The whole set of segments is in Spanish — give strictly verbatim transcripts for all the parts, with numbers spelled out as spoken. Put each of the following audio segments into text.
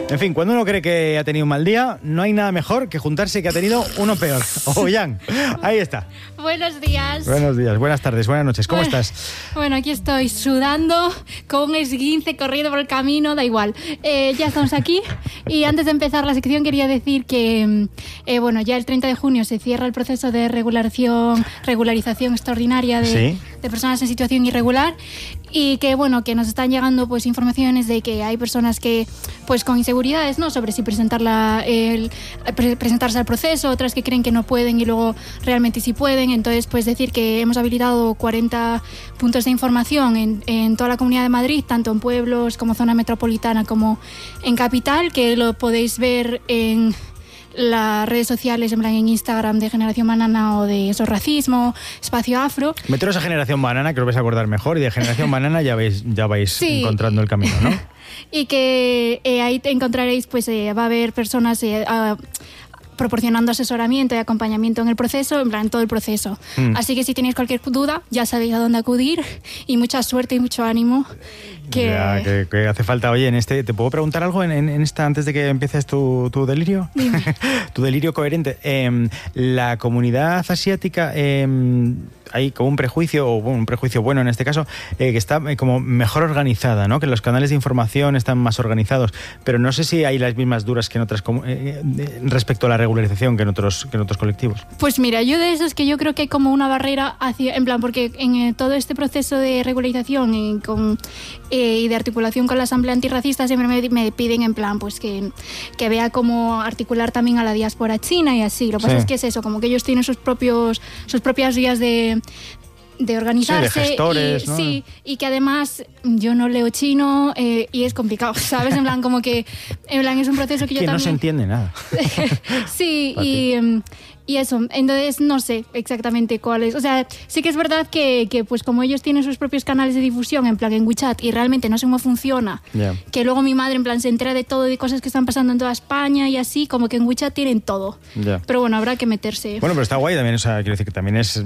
En fin, cuando uno cree que ha tenido un mal día, no hay nada mejor que juntarse que ha tenido uno peor. Oh, Jan, ahí está. Buenos días. Buenos días, buenas tardes, buenas noches. ¿Cómo bueno, estás? Bueno, aquí estoy sudando, con un esguince corriendo por el camino, da igual. Eh, ya estamos aquí y antes de empezar la sección quería decir que eh, bueno, ya el treinta de junio se cierra el proceso de regularización, regularización extraordinaria de, ¿Sí? de personas en situación irregular y que bueno, que nos están llegando pues informaciones de que hay personas que pues con inseguridades, ¿no? Sobre si presentarla, el, pre- presentarse al proceso, otras que creen que no pueden y luego realmente sí pueden. Entonces, pues decir que hemos habilitado cuarenta puntos de información en, en toda la Comunidad de Madrid, tanto en pueblos como zona metropolitana como en capital, que lo podéis ver en las redes sociales, en plan en Instagram de Generación Banana o de Eso Racismo, Espacio Afro. Meteros a Generación Banana, que os vais a acordar mejor, y de Generación Banana ya vais, ya vais Sí. encontrando el camino, ¿no? Y que eh, ahí te encontraréis, pues eh, va a haber personas eh, a, proporcionando asesoramiento y acompañamiento en el proceso, en plan todo el proceso. Mm. Así que si tenéis cualquier duda, ya sabéis a dónde acudir y mucha suerte y mucho ánimo. Que... Ya, que, que hace falta. Oye, en este, ¿te puedo preguntar algo en, en, en esta antes de que empieces tu, tu delirio? Dime. Tu delirio coherente. Eh, la comunidad asiática, eh, hay como un prejuicio, o bueno, un prejuicio bueno en este caso, eh, que está eh, como mejor organizada, ¿no? Que los canales de información están más organizados, pero no sé si hay las mismas duras que en otras eh, respecto a la regularización que en otros que en otros colectivos. Pues mira, yo de eso es que yo creo que hay como una barrera hacia, en plan, porque en eh, todo este proceso de regularización y con eh, y de articulación con la Asamblea Antirracista siempre me, me piden en plan pues que, que vea cómo articular también a la diáspora china y así. Lo que pasa Sí. es que es eso, como que ellos tienen sus propios sus propias vías de de organizarse. Sí, de gestores, y, ¿no? Sí, y que además yo no leo chino eh, y es complicado, ¿sabes? En plan, como que en plan es un proceso que yo que también... no se entiende nada. Sí, y, y eso, entonces no sé exactamente cuál es. O sea, sí que es verdad que, que pues como ellos tienen sus propios canales de difusión, en plan en WeChat, y realmente no sé cómo funciona, Yeah. que luego mi madre en plan se entera de todo, de cosas que están pasando en toda España y así, como que en WeChat tienen todo. Yeah. Pero bueno, habrá que meterse. Bueno, pero está guay también, o sea, quiero decir que también es...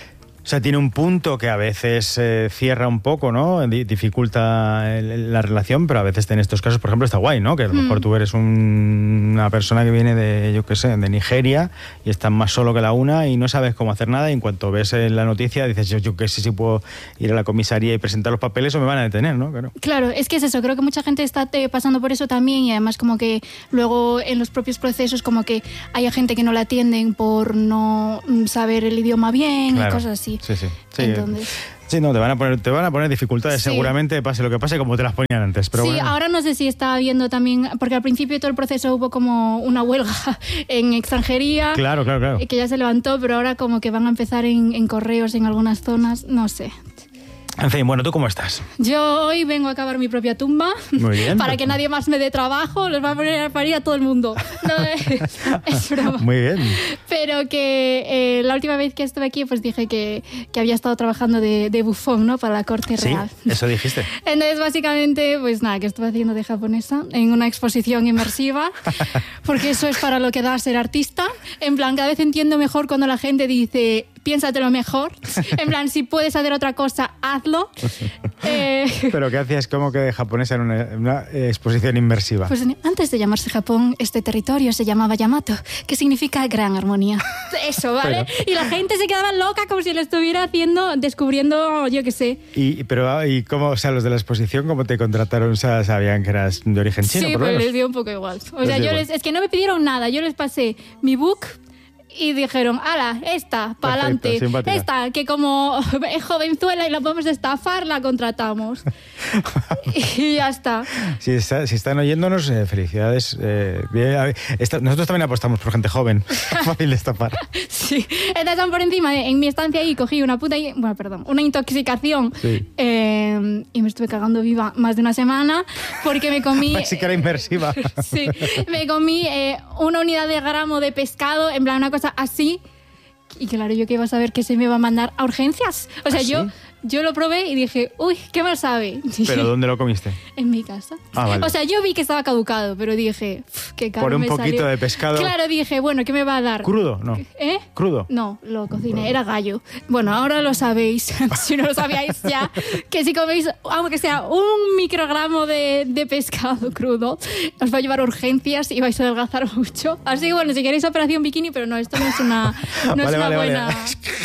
O sea, tiene un punto que a veces eh, cierra un poco, ¿no? Di- dificulta el, la relación, pero a veces en estos casos, por ejemplo, está guay, ¿no? Que a lo Mm. mejor tú eres un, una persona que viene de, yo qué sé, de Nigeria y estás más solo que la una y no sabes cómo hacer nada y en cuanto ves en la noticia dices, yo, yo qué sé si puedo ir a la comisaría y presentar los papeles o me van a detener, ¿no? Claro. Claro, es que es eso, creo que mucha gente está te, pasando por eso también y además como que luego en los propios procesos como que hay gente que no la atienden por no mm, saber el idioma bien Claro. y cosas así. Sí, sí. Sí, Entonces... sí, no, te van a poner, te van a poner dificultades Sí. seguramente, pase lo que pase, como te las ponían antes. Pero sí, bueno. ahora no sé si está habiendo también, porque al principio de todo el proceso hubo como una huelga en extranjería, Claro, claro, claro. que ya se levantó, pero ahora como que van a empezar en, en correos en algunas zonas, no sé. En fin, bueno, ¿tú cómo estás? Yo hoy vengo a acabar mi propia tumba. Muy bien. Para que nadie más me dé trabajo, los va a poner a parir a todo el mundo. No, es, es broma. Muy bien. Pero que eh, la última vez que estuve aquí, pues dije que, que había estado trabajando de, de bufón, ¿no? Para la corte Sí, real. eso dijiste. Entonces, básicamente, pues nada, que estuve haciendo de japonesa en una exposición inmersiva, porque eso es para lo que da ser artista. En plan, cada vez entiendo mejor cuando la gente dice, piénsatelo mejor. En plan, si puedes hacer otra cosa, hazlo. Eh, ¿Pero qué hacías como que de japonesa en una, en una exposición inmersiva? Pues antes de llamarse Japón, este territorio se llamaba Yamato, que significa gran armonía. Eso, ¿vale? Pero... Y la gente se quedaba loca como si lo estuviera haciendo, descubriendo, yo qué sé. Y, pero, ¿y cómo, o sea, los de la exposición, cómo te contrataron? O sea, ¿sabían que eras de origen chino? Sí, por pues menos? les dio un poco igual. O Les sea, dio yo igual. les, es que no me pidieron nada, yo les pasé mi book... Y dijeron, ala, esta, para adelante. Esta, que como es jovenzuela y la podemos estafar, la contratamos. Y ya está. Si, está, si están oyéndonos, eh, felicidades. Eh, bien, a ver, esta, nosotros también apostamos por gente joven. Fácil de estafar. Sí. Entonces, por encima, de, en mi estancia ahí, cogí una puta... Bueno, perdón, una intoxicación. Sí. Eh, y me estuve cagando viva más de una semana porque me comí... Así que era inmersiva. Sí. Me comí eh, una unidad de gramo de pescado, en plan, una cosa así, y claro, yo que iba a saber que se me iba a mandar a urgencias. O sea, ¿Ah, yo, sí? yo lo probé y dije, uy, qué mal sabe. ¿Pero dónde lo comiste? En mi casa. Ah, vale. O sea, yo vi que estaba caducado, pero dije, qué caro Por un me poquito salió. de pescado. Claro, dije, bueno, ¿qué me va a dar? ¿Crudo? No. ¿Eh? ¿Crudo? No, lo cociné, era gallo. Bueno, ahora lo sabéis, si no lo sabíais ya, que si coméis, aunque sea un microgramo de, de pescado crudo, os va a llevar a urgencias y vais a adelgazar mucho. Así que bueno, si queréis operación bikini, pero no, esto no es una, no vale, es una vale, buena... Vale.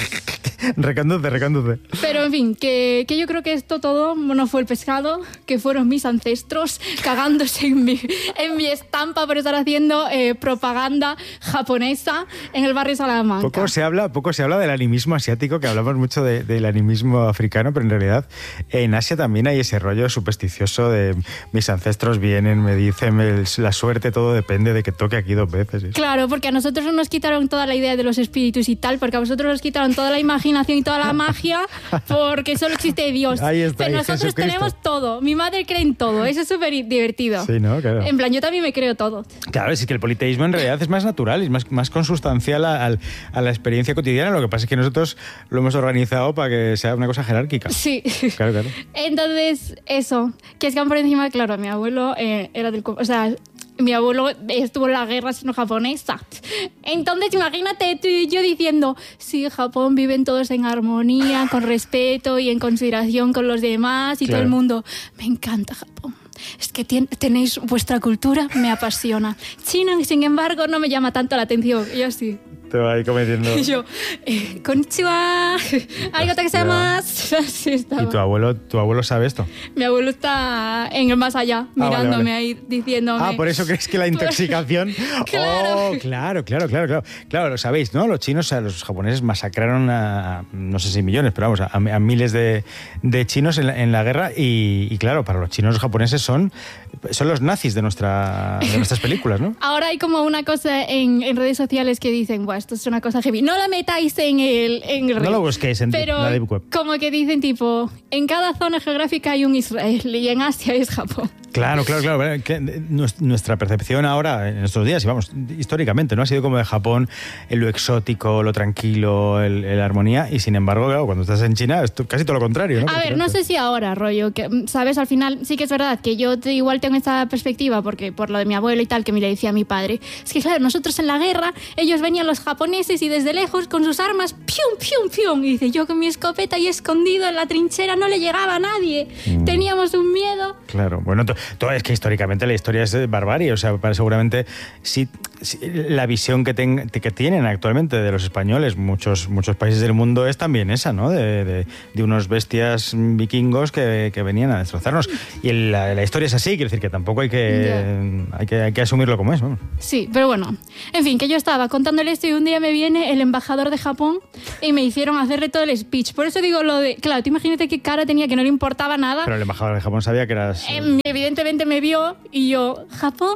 Recanduce, recanduce. Pero en fin, que, que yo creo que esto todo no fue el pescado, que fueron mis ancestros cagándose en mi, en mi estampa por estar haciendo eh, propaganda japonesa en el barrio Salamanca. Poco se habla, poco se habla del animismo asiático, que hablamos mucho de, del animismo africano, pero en realidad en Asia también hay ese rollo supersticioso de mis ancestros vienen, me dicen, el, la suerte, todo depende de que toque aquí dos veces. Eso. Claro, porque a nosotros nos quitaron toda la idea de los espíritus y tal, porque a vosotros os quitaron toda la imaginación y toda la magia, porque solo existe Dios. Ahí está, pero nosotros tenemos todo. Mi madre cree en todo. Eso es súper divertido. Sí, ¿no? Claro. En plan, yo también me creo todo. Claro, es que el politeísmo en realidad es más natural, es más, más consustancial a, a, a la experiencia cotidiana. Lo que pasa es que nosotros lo hemos organizado para que sea una cosa jerárquica. Sí. Claro, claro. Entonces, eso. Que es que por encima, claro, mi abuelo eh, era del... O sea... Mi abuelo estuvo en la guerra sino-japonesa. Entonces, imagínate tú y yo diciendo, sí, Japón viven todos en armonía, con respeto y en consideración con los demás y claro. todo el mundo. Me encanta Japón. Es que ten, tenéis vuestra cultura, me apasiona. China, sin embargo, no me llama tanto la atención. Y yo sí. Te va ahí cometiendo. Y yo, eh, konnichiwa, arigato gozaimasu. Así estaba. ¿Y tu abuelo, tu abuelo sabe esto? Mi abuelo está en el más allá, Ah, mirándome vale, vale. ahí, diciéndome... Ah, por eso crees que la intoxicación... Claro. Oh, claro, claro, claro, claro. Claro, lo sabéis, ¿no? Los chinos, o sea, los japoneses masacraron a, no sé si millones, pero vamos, a, a miles de, de chinos en la, en la guerra y, y claro, para los chinos los japoneses son, son los nazis de, nuestra, de nuestras películas, ¿no? Ahora hay como una cosa en, en redes sociales que dicen, Buah, esto es una cosa heavy. No la metáis en el, en el No lo busquéis en pero la deep web. Como que dicen tipo, en cada zona geográfica hay un Israel y en Asia es Japón. Claro, claro, claro. Que nuestra percepción ahora, en estos días, y vamos, históricamente, ¿no? Ha sido como de Japón, en lo exótico, lo tranquilo, el, el armonía, y sin embargo, claro, cuando estás en China es casi todo lo contrario, ¿no? A ver, no sé si ahora, rollo, que, ¿sabes? Al final sí que es verdad que yo te, igual tengo esta perspectiva, porque por lo de mi abuelo y tal, que me le decía a mi padre, es que claro, nosotros en la guerra, ellos venían los japoneses y desde lejos con sus armas, pium, pium, pium, y dice, yo con mi escopeta y escondido en la trinchera no le llegaba a nadie, mm. teníamos un miedo. Claro, bueno, todo es que históricamente la historia es barbarie, o sea, seguramente sí, sí, la visión que, ten, que tienen actualmente de los españoles, muchos, muchos países del mundo, es también esa, ¿no? De, de, de unos bestias vikingos que, que venían a destrozarnos. Y la, la historia es así, quiere decir que tampoco hay que, yeah. hay que, hay que asumirlo como es, ¿no? Sí, pero bueno, en fin, que yo estaba contándole esto y un día me viene el embajador de Japón y me hicieron hacerle todo el speech. Por eso digo lo de, claro, tú imagínate qué cara tenía, que no le importaba nada. Pero el embajador de Japón sabía que eras... Eh, evidentemente me vio y yo, ¿Japón?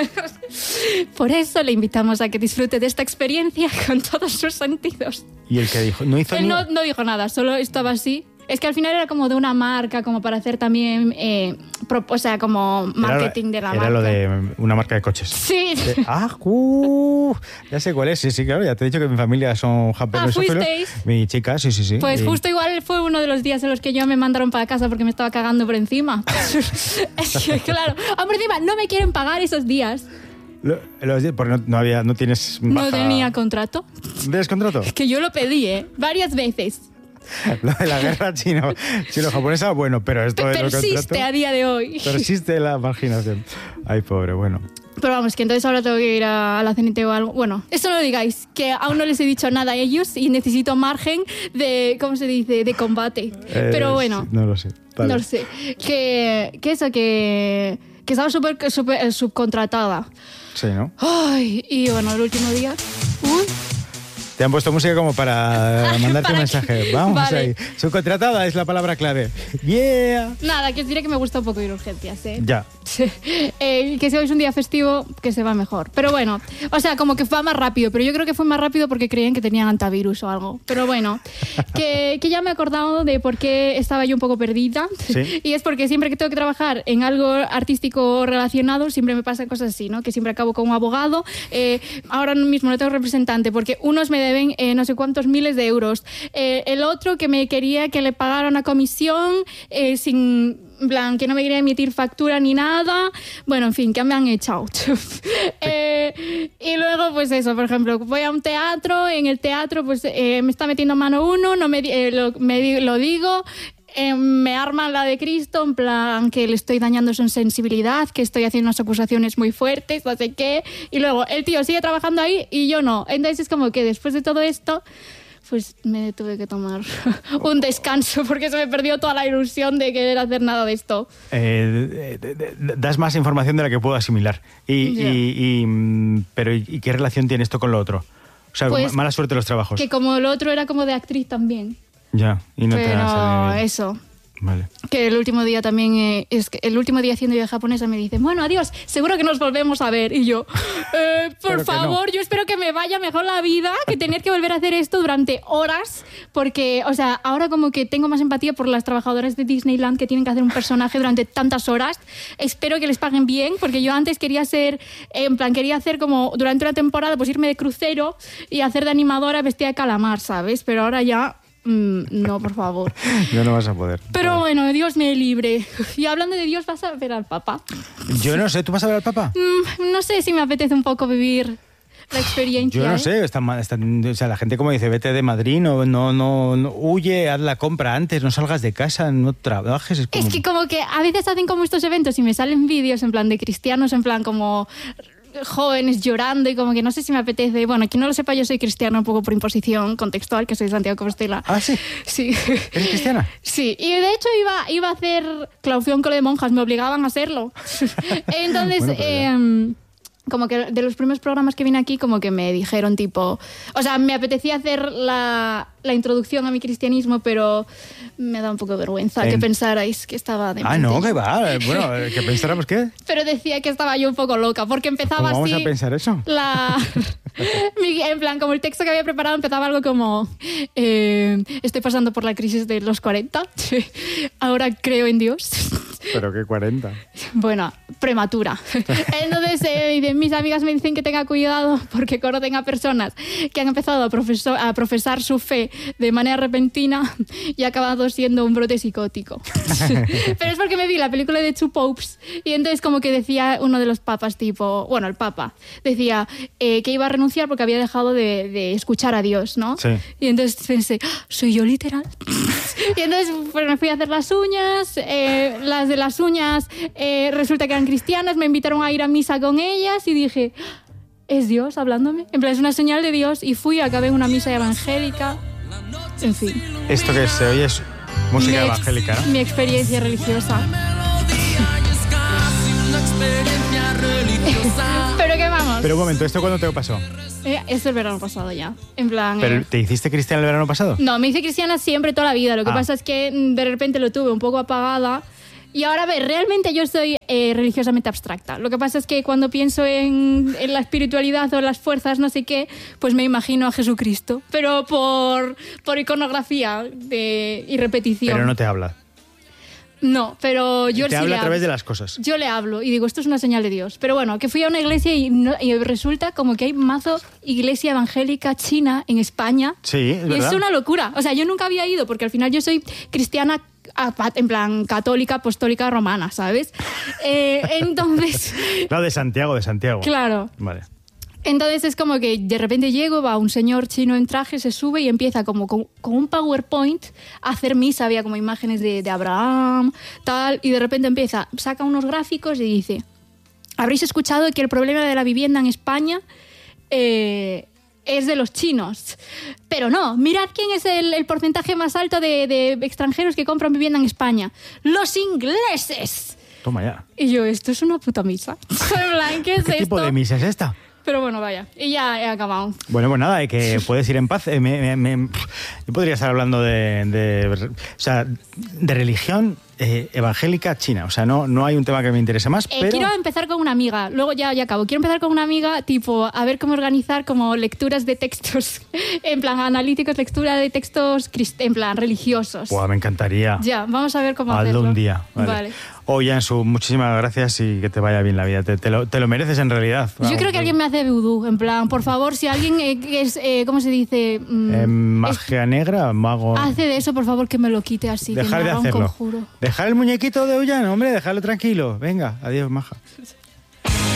Por eso le invitamos a que disfrute de esta experiencia con todos sus sentidos. ¿Y el que dijo? No hizo Él ni... no, no dijo nada, solo estaba así. Es que al final era como de una marca, como para hacer también, eh, pro, o sea, como marketing era, de la era marca. Era lo de una marca de coches. Sí. De, ah, uh, ya sé cuál es, sí, sí, claro, ya te he dicho que mi familia son japoneses. Ah, ¿fuisteis? Mi chica, sí, sí, sí. Pues y... justo igual fue uno de los días en los que yo me mandaron para casa porque me estaba cagando por encima. Es que, claro, ah, por encima, no me quieren pagar esos días. Lo, los, porque no, no había, no tienes baja... No tenía contrato. ¿No tienes contrato? Que yo lo pedí, ¿eh? Varias veces. Lo de la guerra chino, chino-japonesa, bueno, pero esto de los persiste contratos, a día de hoy. Persiste la marginación. Ay, pobre, bueno. Pero vamos, que entonces ahora tengo que ir a, a la cenita o algo. Bueno, esto no lo digáis, que aún no les he dicho nada a ellos y necesito margen de, ¿cómo se dice?, de combate. Eh, Pero bueno. No lo sé. Vale. No lo sé. Que, que eso, que, que estaba súper super subcontratada. Sí, ¿no? Ay, y bueno, el último día... Uy. Te han puesto música como para mandarte ¿Para un mensaje. qué? Vamos Vale. ahí. Subcontratada es la palabra clave. Yeah. Nada, que os diré que me gusta un poco ir a urgencias, ¿eh? Ya. eh, que si hoy es un día festivo, que se va mejor. Pero bueno, o sea, como que va más rápido, pero yo creo que fue más rápido porque creían que tenían antivirus o algo. Pero bueno, que, que ya me he acordado de por qué estaba yo un poco perdida. ¿Sí? Y es porque siempre que tengo que trabajar en algo artístico relacionado, siempre me pasan cosas así, ¿no? Que siempre acabo con un abogado. Eh, ahora mismo no tengo representante porque unos me deben eh, no sé cuántos miles de euros. Eh, el otro que me quería que le pagara una comisión eh, sin... en plan, que no me quería emitir factura ni nada. Bueno, en fin, que me han echado. eh, y luego, pues eso, por ejemplo, voy a un teatro, en el teatro pues eh, me está metiendo mano uno, no me, eh, lo, me lo digo, eh, me arman la de Cristo, en plan, que le estoy dañando su sensibilidad, que estoy haciendo unas acusaciones muy fuertes, no sé qué. Y luego el tío sigue trabajando ahí y yo no. Entonces es como que después de todo esto... pues me tuve que tomar un descanso porque se me perdió toda la ilusión de querer hacer nada de esto. Eh, de, de, de, das más información de la que puedo asimilar. Y, Yeah. y, y, pero ¿y qué relación tiene esto con lo otro? O sea, Pues, mala suerte los trabajos. Que como el otro era como de actriz también. Ya, y no te Pero va a salir bien. eso. Vale. Que el último día también, eh, es que el último día haciendo yo de japonesa me dicen, bueno, adiós, seguro que nos volvemos a ver. Y yo, eh, por Pero que favor, no. yo espero que me vaya mejor la vida que tener que volver a hacer esto durante horas, porque, o sea, ahora como que tengo más empatía por las trabajadoras de Disneyland que tienen que hacer un personaje durante tantas horas. Espero que les paguen bien, porque yo antes quería ser, en plan, quería hacer como durante una temporada, pues irme de crucero y hacer de animadora vestida de calamar, ¿sabes? Pero ahora ya... no, por favor. Ya no vas a poder. Pero bueno, Dios me libre. Y hablando de Dios, ¿vas a ver al Papa? Yo no sé, ¿tú vas a ver al Papa? Mm, no sé si me apetece un poco vivir la experiencia. Yo no ¿eh? sé, está, mal- está- o sea, la gente como dice, vete de Madrid, no, no, no, no, huye, haz la compra antes, no salgas de casa, no trabajes. Es, como... Es que como que a veces hacen como estos eventos y me salen vídeos en plan de cristianos, en plan como jóvenes llorando y como que no sé si me apetece. Bueno, quien no lo sepa, yo soy cristiana un poco por imposición contextual, que soy de Santiago de Compostela. Ah, sí. Sí. ¿Eres cristiana? Sí, y de hecho iba, iba a hacer clausura con lo de monjas, me obligaban a hacerlo. Entonces, Bueno, pero ya. eh, como que de los primeros programas que vine aquí, como que me dijeron tipo... O sea, me apetecía hacer la, la introducción a mi cristianismo, pero me da un poco de vergüenza En- que pensarais que estaba de Ah, no, que va. Bueno, que pensáramos que... Pero decía que estaba yo un poco loca, porque empezaba ¿Cómo así... vamos a pensar eso? La... mi- en plan, como el texto que había preparado empezaba algo como... eh, estoy pasando por la crisis de los cuarenta. Ahora creo en Dios. Pero que cuarenta. Bueno, prematura. Entonces, eh, de- mis amigas me dicen que tenga cuidado porque conocen a personas que han empezado a, profeso- a profesar su fe de manera repentina y ha acabado siendo un brote psicótico. Pero es porque me vi la película de Two Popes y entonces como que decía uno de los papas, tipo, bueno, el papa, decía eh, que iba a renunciar porque había dejado de, de escuchar a Dios, ¿no? Sí. Y entonces pensé, ¡ah! ¿Soy yo literal? Y entonces pues, me fui a hacer las uñas, eh, las de las uñas eh, resulta que eran cristianas, me invitaron a ir a misa con ellas y dije, ¿es Dios hablándome? En plan, es una señal de Dios y fui, acabé en una misa evangélica, en fin. Esto que se oye es música Mi ex- evangélica, ¿no? Mi experiencia religiosa. Pero qué vamos. Pero un momento, ¿esto cuándo te pasó? Eh, es el verano pasado ya. En plan... ¿Pero eh, te hiciste cristiana el verano pasado? No, me hice cristiana siempre toda la vida. Lo que Ah. pasa es que mm, de repente lo tuve un poco apagada. Y ahora, a ver, realmente yo soy eh, religiosamente abstracta. Lo que pasa es que cuando pienso en, en la espiritualidad o las fuerzas, no sé qué, pues me imagino a Jesucristo. Pero por, por iconografía de, y repetición. Pero no te habla. No, pero yo te sí habla le a través hablo. de las cosas. Yo le hablo y digo, esto es una señal de Dios. Pero bueno, que fui a una iglesia y, no- y resulta como que hay mazo iglesia evangélica china en España. Sí, es Y verdad. es una locura. O sea, yo nunca había ido porque al final yo soy cristiana a- en plan católica, apostólica, romana, ¿sabes? Eh, entonces, No, de Santiago, de Santiago. claro. Vale. Entonces es como que de repente llego, va un señor chino en traje, se sube y empieza como con, con un PowerPoint a hacer misa, había como imágenes de, de Abraham, tal, y de repente empieza, saca unos gráficos y dice, habréis escuchado que el problema de la vivienda en España eh, es de los chinos, pero no, mirad quién es el, el porcentaje más alto de, de extranjeros que compran vivienda en España, los ingleses. Toma ya. Y yo, esto es una puta misa. En plan, ¿qué es ¿Qué tipo esto? de misa es esta? Pero bueno, vaya. Y ya he acabado. Bueno, pues nada, eh, que puedes ir en paz. Eh, me- me- me- yo podría estar hablando de, de, o sea, de religión eh, evangélica china. O sea, no, no hay un tema que me interese más, Eh, pero... Quiero empezar con una amiga, luego ya, ya acabo. Quiero empezar con una amiga, tipo, a ver cómo organizar como lecturas de textos, en plan analíticos, lectura de textos crist- en plan religiosos. Buah, me encantaría. Ya, vamos a ver cómo Hazlo hacerlo. un día. Vale. Vale. Oye, Ansu, muchísimas gracias y que te vaya bien la vida. Te, te, lo, te lo mereces en realidad. Yo creo que alguien me hace vudú, en plan, por favor, si alguien eh, que es, eh, ¿cómo se dice? Mm, Eh, magia negra, mago... es- hace de eso, por favor, que me lo quite así, Dejar que me de haga hacerlo. un conjuro. Dejar el muñequito de Ollán, hombre, dejarlo tranquilo. Venga, adiós, maja.